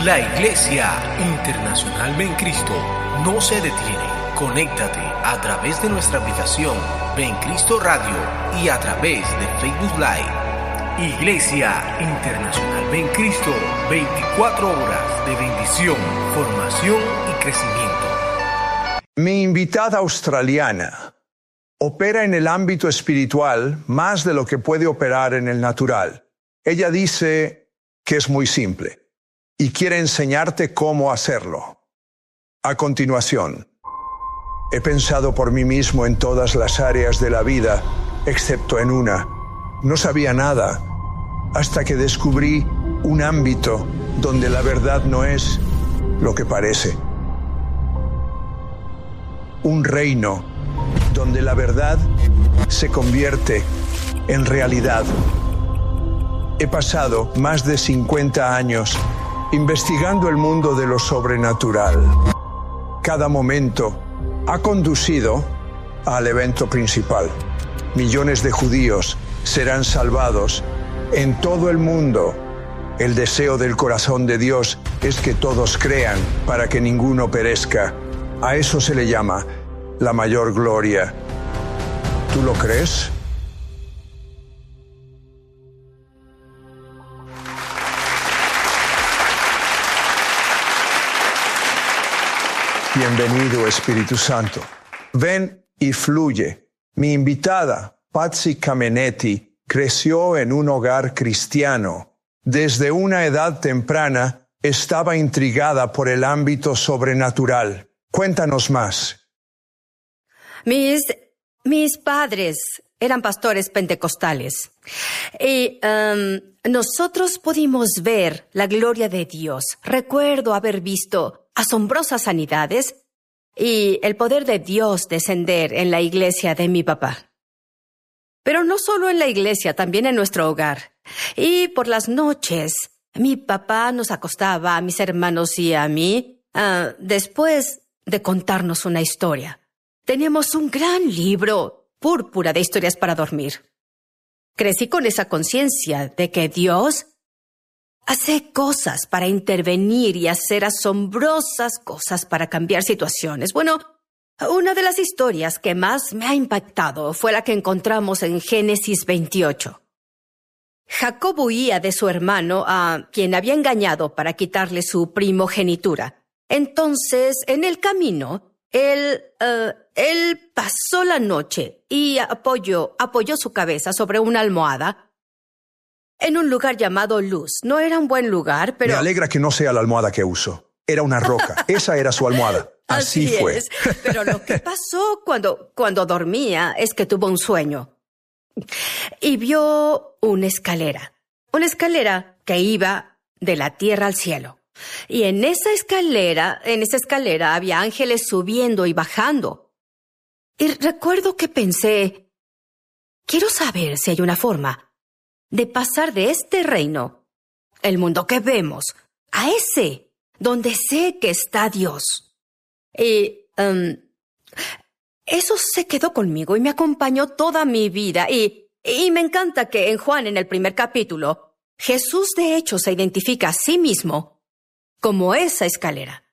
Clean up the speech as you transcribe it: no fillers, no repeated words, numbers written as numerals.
La Iglesia Internacional Ven Cristo no se detiene. Conéctate a través de nuestra aplicación Ven Cristo Radio y a través de Facebook Live. Iglesia Internacional Ven Cristo, 24 horas de bendición, formación y crecimiento. Mi invitada australiana opera en el ámbito espiritual más de lo que puede operar en el natural. Ella dice que es muy simple y quiere enseñarte cómo hacerlo. A continuación, he pensado por mí mismo en todas las áreas de la vida, excepto en una. No sabía nada hasta que descubrí un ámbito donde la verdad no es lo que parece. Un reino donde la verdad se convierte en realidad. He pasado más de 50 años investigando el mundo de lo sobrenatural. Cada momento ha conducido al evento principal. Millones de judíos serán salvados en todo el mundo. El deseo del corazón de Dios es que todos crean para que ninguno perezca. A eso se le llama la mayor gloria. ¿Tú lo crees? Bienvenido, Espíritu Santo. Ven y fluye. Mi invitada, Patsy Cameneti, creció en un hogar cristiano. Desde una edad temprana estaba intrigada por el ámbito sobrenatural. Cuéntanos más. Mis padres eran pastores pentecostales y nosotros pudimos ver la gloria de Dios. Recuerdo haber visto asombrosas sanidades y el poder de Dios descender en la iglesia de mi papá. Pero no solo en la iglesia, también en nuestro hogar. Y por las noches, mi papá nos acostaba a mis hermanos y a mí después de contarnos una historia. Teníamos un gran libro, púrpura de historias para dormir. Crecí con esa conciencia de que Dios hace cosas para intervenir y hacer asombrosas cosas para cambiar situaciones. Bueno, una de las historias que más me ha impactado fue la que encontramos en Génesis 28. Jacob huía de su hermano, a quien había engañado para quitarle su primogenitura. Entonces, en el camino, él pasó la noche y apoyó su cabeza sobre una almohada en un lugar llamado Luz. No era un buen lugar, pero... Me alegra que no sea la almohada que uso. Era una roca. Esa era su almohada. Así fue. Es. Pero lo que pasó cuando dormía es que tuvo un sueño y vio una escalera que iba de la tierra al cielo. Y en esa escalera había ángeles subiendo y bajando. Y recuerdo que pensé, quiero saber si hay una forma de pasar de este reino, el mundo que vemos, a ese donde sé que está Dios. Y eso se quedó conmigo y me acompañó toda mi vida. Y me encanta que en Juan, en el primer capítulo, Jesús de hecho se identifica a sí mismo como esa escalera.